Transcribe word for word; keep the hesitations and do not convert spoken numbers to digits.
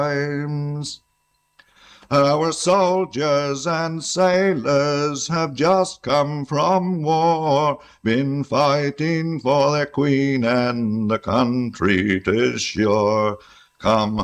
times. Our soldiers and sailors have just come from war, been fighting for their queen and the country 'tis sure. Come